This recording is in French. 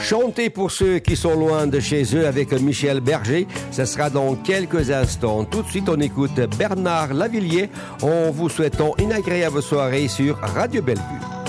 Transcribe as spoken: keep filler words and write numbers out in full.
Chanter pour ceux qui sont loin de chez eux avec Michel Berger. Ce sera dans quelques instants. Tout de suite, on écoute Bernard Lavilliers en vous souhaitant une agréable soirée sur Radio Bellevue.